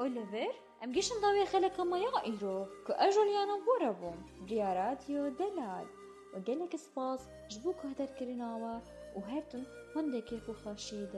اوليفر ام گیشن داوی خلک مایا ایرو که اجولیانا بورا بوم بریا رادیو دلال و گلک سپاس جبو که هدر کرناوا و هرتون هنده کیف و خاشیده